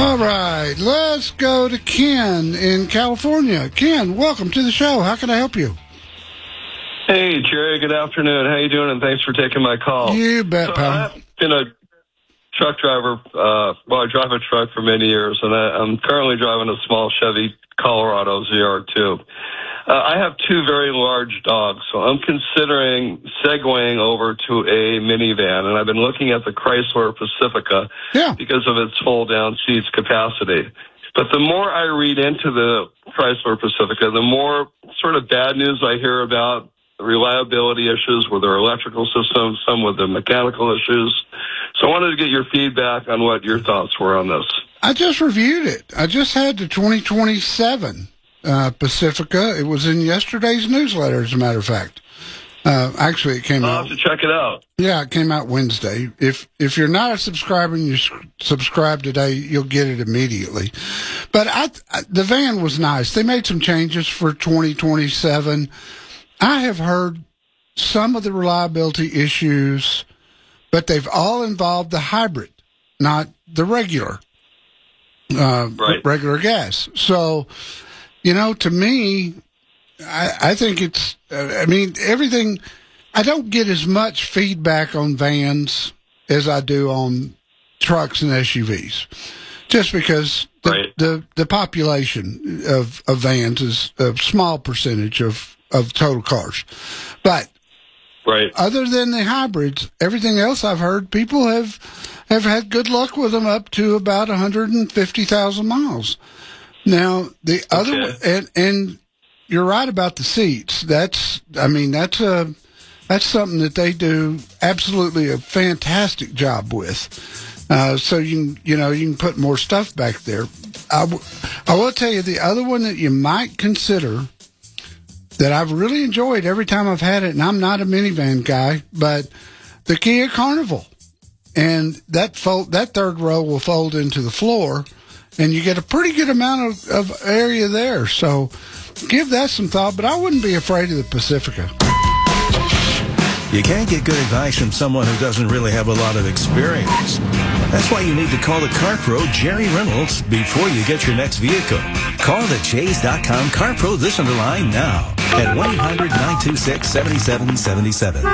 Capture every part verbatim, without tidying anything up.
All right, let's go to Ken in California. Ken, welcome to the show. How can I help you? Hey, Jerry. Good afternoon. How you doing? And thanks for taking my call. You bet, so pal. I've been a truck driver. Uh, well, I drive a truck for many years, and I, I'm currently driving a small Chevy Colorado Z R two. Uh, I have two very large dogs, so I'm considering segueing over to a minivan, and I've been looking at the Chrysler Pacifica yeah. because of its fold-down seats capacity. But the more I read into the Chrysler Pacifica, the more sort of bad news I hear about reliability issues with their electrical system, some with the mechanical issues. So I wanted to get your feedback on what your thoughts were on this. I just reviewed it. I just had the twenty twenty-seven uh, Pacifica. It was in yesterday's newsletter, as a matter of fact. Uh, actually, it came I'll out. have to check it out. Yeah, it came out Wednesday. If if you're not a subscriber and you subscribe today, you'll get it immediately. But I, I, the van was nice. They made some changes for twenty twenty-seven. I have heard some of the reliability issues, but they've all involved the hybrid, not the regular, uh, right. regular gas. So, you know, to me, I, I think it's, uh, I mean, everything, I don't get as much feedback on vans as I do on trucks and S U Vs, just because the, right. the, the population of, of vans is a small percentage of, of total cars. But right. other than the hybrids, everything else I've heard, people have have had good luck with them up to about one hundred fifty thousand miles. Now, the other okay. and and you're right about the seats. That's I mean, that's a that's something that they do absolutely a fantastic job with. Uh, so you can, you know, you can put more stuff back there. I, w- I will tell you the other one that you might consider that I've really enjoyed every time I've had it, and I'm not a minivan guy, but the Kia Carnival. And that fold, that third row will fold into the floor, and you get a pretty good amount of, of area there. So give that some thought, but I wouldn't be afraid of the Pacifica. You can't get good advice from someone who doesn't really have a lot of experience. That's why you need to call the Car Pro, Jerry Reynolds, before you get your next vehicle. Call the Jays dot com Car Pro this on the line now at one eight hundred nine two six seven seven seven seven.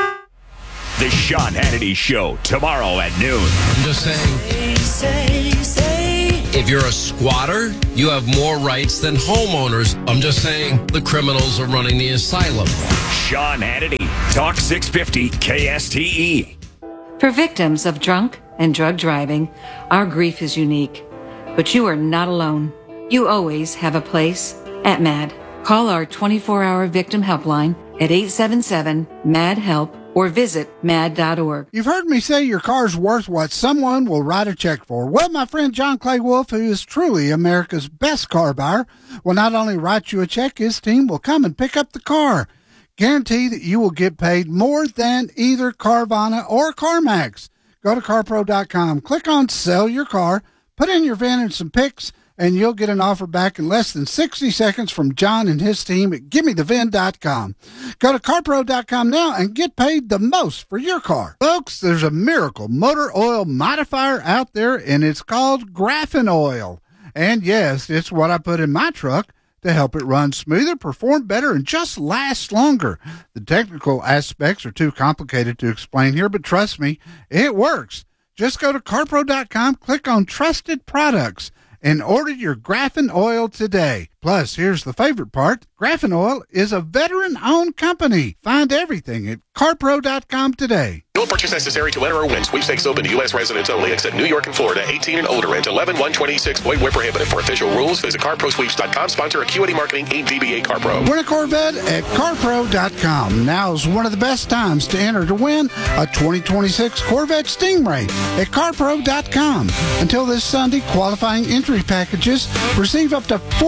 The Sean Hannity Show, tomorrow at noon. I'm just saying, say, say, say. If you're a squatter, you have more rights than homeowners. I'm just saying, the criminals are running the asylum. Sean Hannity, Talk six fifty K S T E. For victims of drunk and drug driving, our grief is unique. But you are not alone. You always have a place at MAD. Call our twenty-four hour victim helpline at eight seven seven, M A D, HELP or visit mad dot org. You've heard me say your car's worth what someone will write a check for. Well, my friend John Clay Wolf, who is truly America's best car buyer, will not only write you a check, his team will come and pick up the car. Guarantee that you will get paid more than either Carvana or CarMax. Go to car pro dot com, click on Sell Your Car, put in your V I N and some pics, and you'll get an offer back in less than sixty seconds from John and his team at give me the V I N dot com. Go to car pro dot com now and get paid the most for your car. Folks, there's a miracle motor oil modifier out there, and it's called Graphene Oil. And yes, it's what I put in my truck to help it run smoother, perform better, and just last longer. The technical aspects are too complicated to explain here, but trust me, it works. Just go to car pro dot com, click on Trusted Products, and order your Graphene Oil today. Plus, here's the favorite part. Graphene Oil is a veteran-owned company. Find everything at car pro dot com today. No purchase necessary to enter or win. Sweepstakes open to U S residents only, except New York and Florida, eighteen and older, and eleven one twenty-six. Void where prohibited. For official rules, visit car pro sweeps dot com. Sponsor Acuity Marketing, eight D B A CarPro. Win a Corvette at car pro dot com. Now is one of the best times to enter to win a twenty twenty-six Corvette Stingray at car pro dot com. Until this Sunday, qualifying entry packages receive up to forty times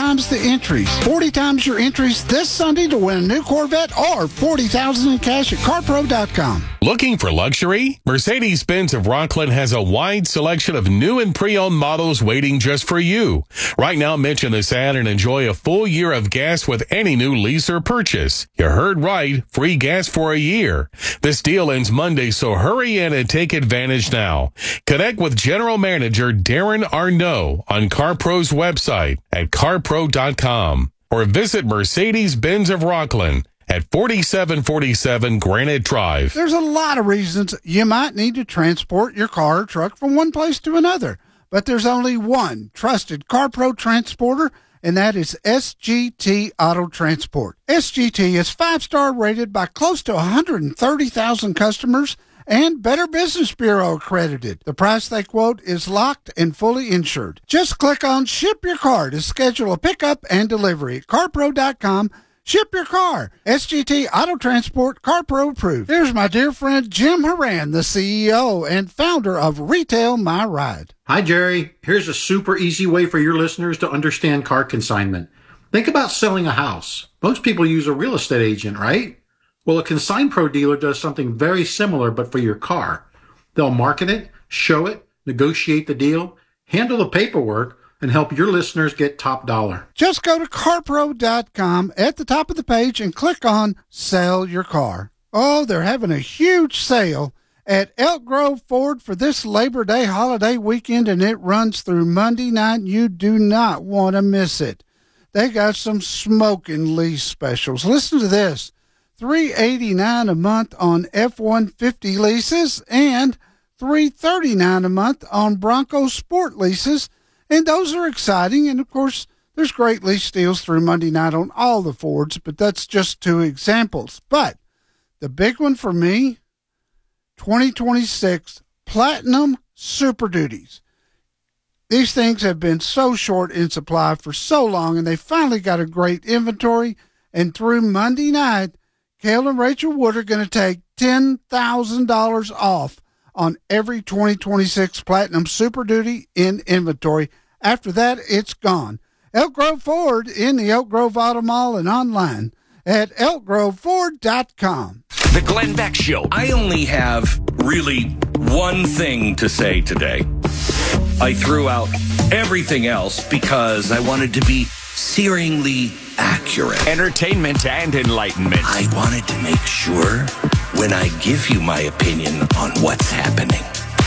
times the entries. forty times your entries this Sunday to win a new Corvette or forty thousand dollars in cash at car pro dot com. Looking for luxury? Mercedes-Benz of Rockland has a wide selection of new and pre-owned models waiting just for you. Right now, mention this ad and enjoy a full year of gas with any new lease or purchase. You heard right, free gas for a year. This deal ends Monday, so hurry in and take advantage now. Connect with General Manager Darren Arnault on CarPro's website at car pro dot com or visit Mercedes-Benz of Rockland at forty-seven forty-seven Granite Drive. There's a lot of reasons you might need to transport your car or truck from one place to another, but there's only one trusted CarPro transporter, and that is S G T Auto Transport. S G T is five-star rated by close to one hundred thirty thousand customers and Better Business Bureau accredited. The price they quote is locked and fully insured. Just click on Ship Your Car to schedule a pickup and delivery at car pro dot com. Ship your car. S G T Auto Transport, CarPro approved. Here's my dear friend Jim Horan, the C E O and founder of Retail My Ride. Hi, Jerry. Here's a super easy way for your listeners to understand car consignment. Think about selling a house. Most people use a real estate agent, right? Well, a Consign Pro dealer does something very similar, but for your car. They'll market it, show it, negotiate the deal, handle the paperwork, and help your listeners get top dollar. Just go to car pro dot com at the top of the page and click on Sell Your Car. Oh, they're having a huge sale at Elk Grove Ford for this Labor Day holiday weekend, and it runs through Monday night. You do not want to miss it. They got some smoking lease specials. Listen to this. three hundred eighty-nine dollars a month on F one fifty leases and three hundred thirty-nine dollars a month on Bronco Sport leases. And those are exciting. And, of course, there's great lease deals through Monday night on all the Fords, but that's just two examples. But the big one for me, twenty twenty-six Platinum Super Duties. These things have been so short in supply for so long, and they finally got a great inventory. And through Monday night, Cale and Rachel Wood are going to take ten thousand dollars off on every twenty twenty-six Platinum Super Duty in inventory. After that, it's gone. Elk Grove Ford in the Elk Grove Auto Mall and online at elk grove ford dot com. The Glenn Beck Show. I only have really one thing to say today. I threw out everything else because I wanted to be searingly accurate. Entertainment and enlightenment. I wanted to make sure when I give you my opinion on what's happening,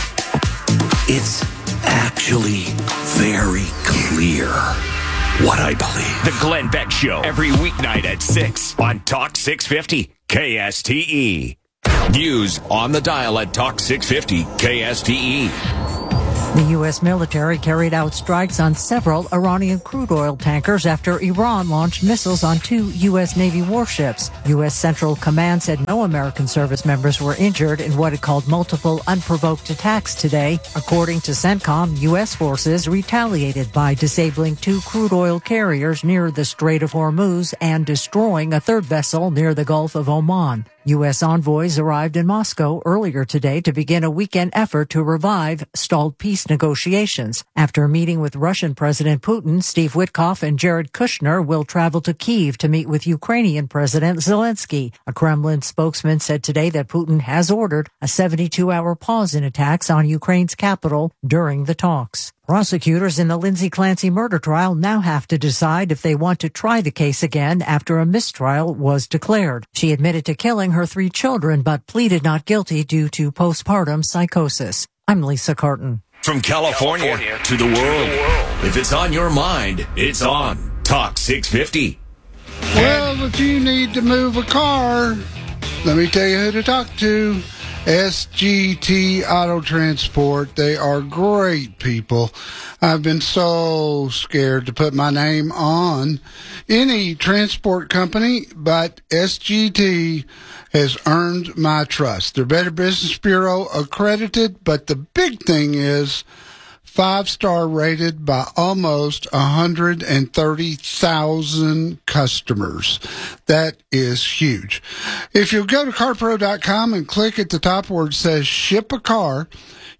it's actually very clear what I believe. The Glenn Beck Show. Every weeknight at six on Talk six fifty K S T E. News on the dial at Talk six fifty K S T E. The U S military carried out strikes on several Iranian crude oil tankers after Iran launched missiles on two U S Navy warships. U S Central Command said no American service members were injured in what it called multiple unprovoked attacks today. According to CENTCOM, U S forces retaliated by disabling two crude oil carriers near the Strait of Hormuz and destroying a third vessel near the Gulf of Oman. U S envoys arrived in Moscow earlier today to begin a weekend effort to revive stalled peace negotiations. After meeting with Russian President Putin, Steve Witkoff and Jared Kushner will travel to Kyiv to meet with Ukrainian President Zelensky. A Kremlin spokesman said today that Putin has ordered a seventy-two hour pause in attacks on Ukraine's capital during the talks. Prosecutors in the Lindsay Clancy murder trial now have to decide if they want to try the case again after a mistrial was declared. She admitted to killing her three children but pleaded not guilty due to postpartum psychosis. I'm Lisa Carton. From California, California to, the to the world, if it's on your mind, it's on Talk six fifty. Well, if you need to move a car, let me tell you who to talk to. S G T Auto Transport. They are great people. I've been so scared to put my name on any transport company, but S G T has earned my trust. They're Better Business Bureau accredited, but the big thing is five-star rated by almost one hundred thirty thousand customers. That is huge. If you go to car pro dot com and click at the top where it says Ship a Car,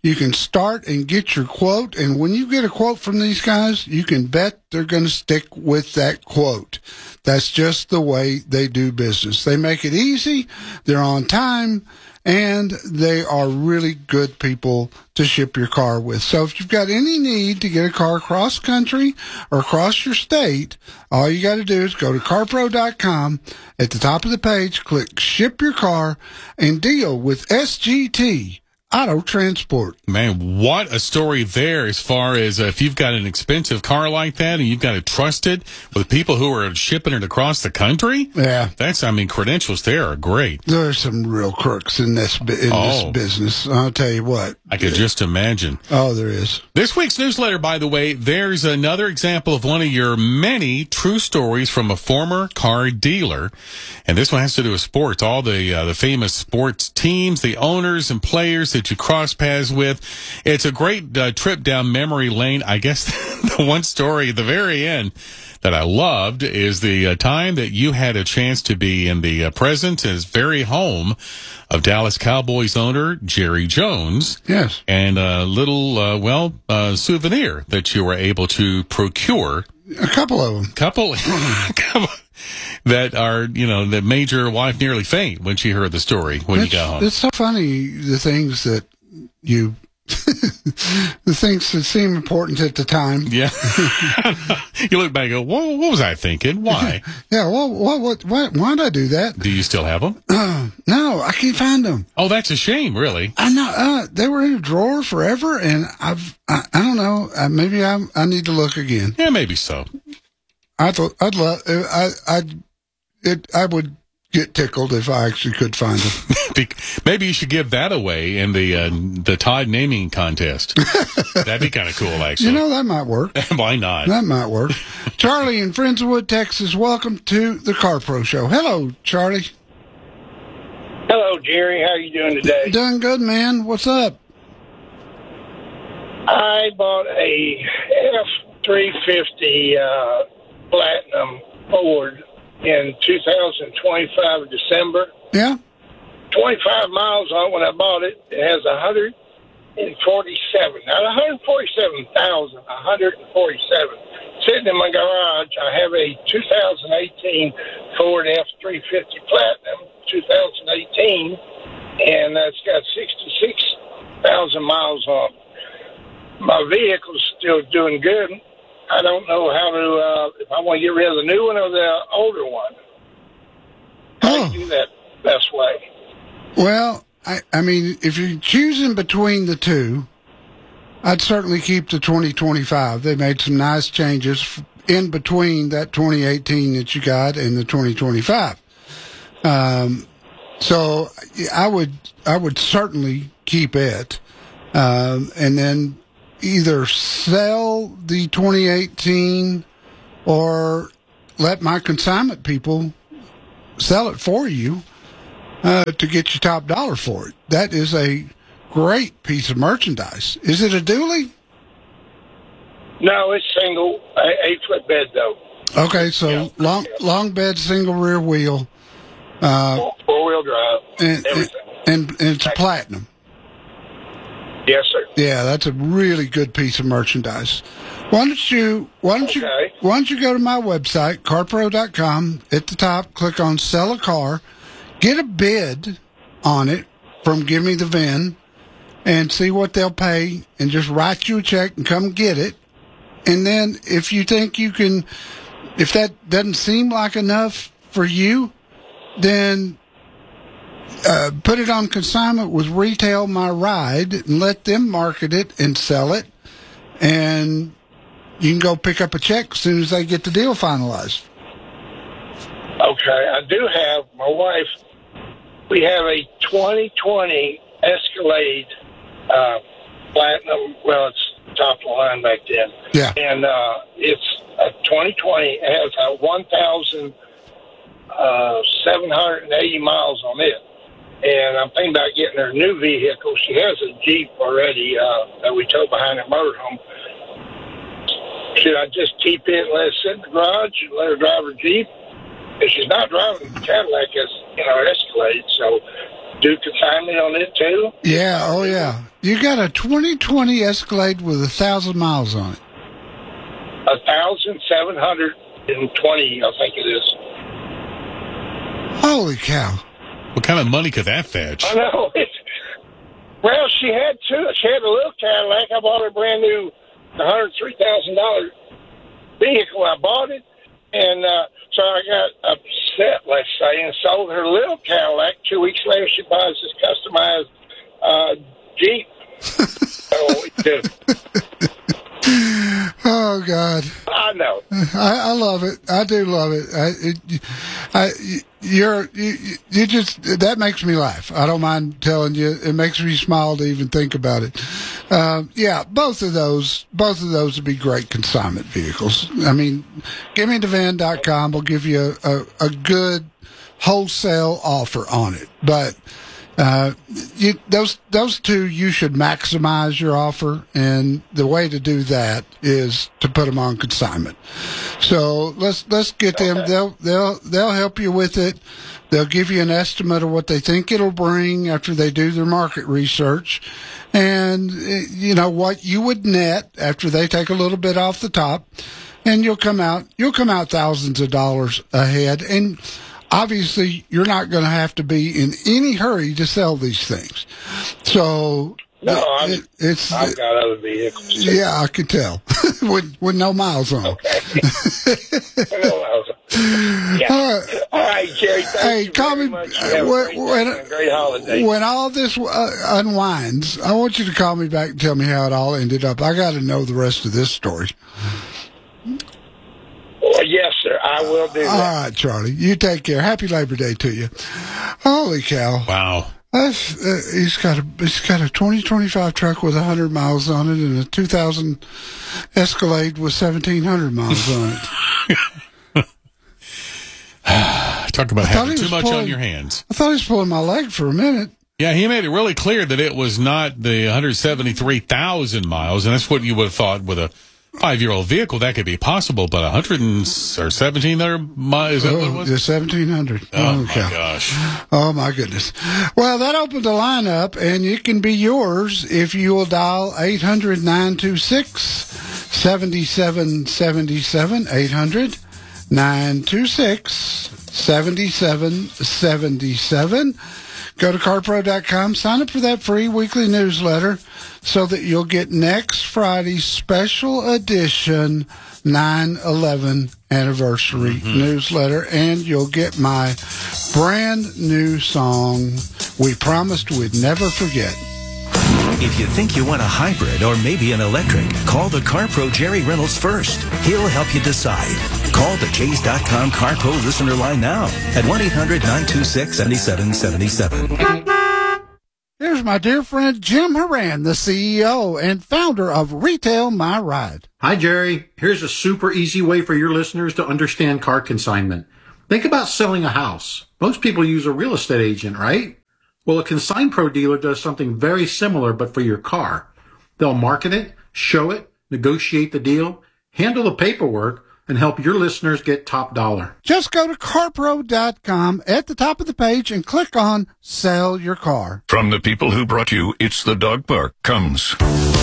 You can start and get your quote, and when you get a quote from these guys, you can bet they're going to stick with that quote. That's just the way they do business. They make it easy, they're on time, and they are really good people to ship your car with. So if you've got any need to get a car across country or across your state, all you got to do is go to car pro dot com. At the top of the page, click Ship Your Car, and deal with S G T Auto Transport. Man, what a story there as far as uh, if you've got an expensive car like that and you've got to trust it with people who are shipping it across the country. Yeah. That's, I mean, credentials there are great. There are some real crooks in this in Oh. this business. I'll tell you what. I could just imagine. Oh, there is. This week's newsletter, by the way, there's another example of one of your many true stories from a former car dealer. And this one has to do with sports. All the uh, the famous sports teams, the owners and players that you cross paths with. It's a great uh, trip down memory lane. I guess the one story at the very end that I loved is the uh, time that you had a chance to be in the uh, presence, his very home of Dallas Cowboys owner Jerry Jones. Yes. And a little, uh, well, uh, souvenir that you were able to procure. A couple of them. Couple, couple that are, you know, that made your wife nearly faint when she heard the story when it's, you got home. It's so funny, the things that you, the things that seem important at the time. Yeah. You look back and go, what, what was I thinking? Why? Yeah, well, what, what, why, why did I do that? Do you still have them? Uh, no, I can't find them. Oh, that's a shame, really. I know, uh, they were in a drawer forever, and I've, I, I don't know, uh, maybe I I need to look again. Yeah, maybe so. I'd, I'd love, I, I'd, it, I would get tickled if I actually could find them. Maybe you should give that away in the uh, the Todd naming contest. That'd be kind of cool, actually. You know, that might work. Why not? That might work. Charlie in Friendswood, Texas, welcome to the Car Pro Show. Hello, Charlie. Hello, Jerry. How are you doing today? Doing good, man. What's up? I bought a F three fifty uh, Platinum Ford in two thousand twenty-five, December. Yeah. twenty-five miles on it when I bought it. It has one hundred forty-seven. Not one hundred forty-seven thousand, one hundred forty-seven. Sitting in my garage, I have a two thousand eighteen Ford F three fifty Platinum, two thousand eighteen, and that's got sixty-six thousand miles on it. My vehicle's still doing good. I don't know how to, uh, if I want to get rid of the new one or the older one. How Oh. do you do that best way? Well, I, I mean, if you're choosing between the two, I'd certainly keep the twenty twenty-five. They made some nice changes f- in between that twenty eighteen that you got and the twenty twenty-five. Um, so I would, I would certainly keep it, um, and then either sell the twenty eighteen or let my consignment people sell it for you. Uh, to get your top dollar for it. That is a great piece of merchandise. Is it a dually? No, it's single, eight foot bed though. Okay, so Yeah. long long bed, single rear wheel, uh, Four wheel drive, and, everything. and and it's a platinum. Yes, sir. Yeah, that's a really good piece of merchandise. Why don't you why don't you Okay. why don't you go to my website, car pro dot com, at the top, click on sell a car, get a bid on it from Give Me the V I N, and see what they'll pay, and just write you a check and come get it. And then if you think you can, if that doesn't seem like enough for you, then uh, put it on consignment with Retail My Ride and let them market it and sell it. And you can go pick up a check as soon as they get the deal finalized. Okay, I do have, my wife, we have a twenty twenty Escalade uh, Platinum. Well, it's top of the line back then. Yeah. And uh, it's a twenty twenty. It has a one thousand seven hundred eighty miles on it. And I'm thinking about getting her new vehicle. She has a Jeep already uh, that we towed behind her motorhome. Should I just keep it and let it sit in the garage and let her drive her Jeep? Because she's not driving the Cadillac as, you know, Escalade, so do consignment on it too? Yeah, oh yeah. You got a twenty twenty Escalade with a thousand miles on it. A thousand seven hundred and twenty, I think it is. Holy cow! What kind of money could that fetch? I know. It's, well, she had two. She had a little Cadillac. I bought her a brand new, one hundred three thousand dollar vehicle. I bought it, and uh, so I got upset, let's say, and sold her little Cadillac. Two weeks later, she buys this customized uh, Jeep. Oh, we do. Oh God! I know. I, I love it. I do love it. I, it, I you're you, you just that makes me laugh. I don't mind telling you. It makes me smile to even think about it. Um, yeah, both of those, both of those would be great consignment vehicles. I mean, give me the van dot com will give you a, a, a good wholesale offer on it, but. Uh, you, those those two, you should maximize your offer, and the way to do that is to put them on consignment. So let's let's get them. Okay. They'll they'll they'll help you with it. They'll give you an estimate of what they think it'll bring after they do their market research, and you know what you would net after they take a little bit off the top, and you'll come out you'll come out thousands of dollars ahead. And obviously, you're not going to have to be in any hurry to sell these things. So, no, I'm, it, it's I've got other vehicles. Too. Yeah, I can tell with with no miles on. Okay. No miles on. Yeah. All right, all right, Jerry. Thank hey, you call very me much. You have when, a great, when, day and a great holiday. When all this uh, unwinds, I want you to call me back and tell me how it all ended up. I got to know the rest of this story. Well, yes, sir. I will do that. All right, Charlie. You take care. Happy Labor Day to you. Holy cow! Wow. That's, uh, he's got a he's got a twenty twenty-five truck with a hundred miles on it, and a two thousand Escalade with seventeen hundred miles on it. Talk about having too much pulling, on your hands. I thought he was pulling my leg for a minute. Yeah, he made it really clear that it was not the one hundred seventy-three thousand miles, and that's what you would have thought with a five-year-old vehicle that could be possible, but one hundred and, or seventeen hundred miles, is that oh, what it was? Yeah, seventeen hundred. Oh, oh my cow. gosh. Oh, my goodness. Well, that opened the lineup, and it can be yours if you will dial eight hundred, nine two six, seven seven seven seven, eight hundred, nine two six, seven seven seven seven. Go to car pro dot com, sign up for that free weekly newsletter so that you'll get next Friday's special edition nine eleven anniversary mm-hmm. newsletter, and you'll get my brand new song, We Promised We'd Never Forget. If you think you want a hybrid or maybe an electric, call the CarPro Jerry Reynolds first. He'll help you decide. Call the Jays dot com CarPro listener line now at one eight hundred, nine two six, seven seven seven seven. Here's my dear friend Jim Horan, the C E O and founder of Retail My Ride. Hi, Jerry. Here's a super easy way for your listeners to understand car consignment. Think about selling a house. Most people use a real estate agent, right? Well, a Consign Pro dealer does something very similar, but for your car. They'll market it, show it, negotiate the deal, handle the paperwork, and help your listeners get top dollar. Just go to car pro dot com at the top of the page and click on Sell Your Car. From the people who brought you It's the Dog Park comes